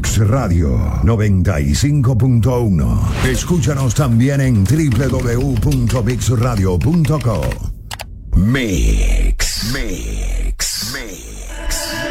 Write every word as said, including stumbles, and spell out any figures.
Mix Radio noventa y cinco punto uno. Escúchanos también en doble u doble u doble u punto mix radio punto com. Mix, Mix, Mix.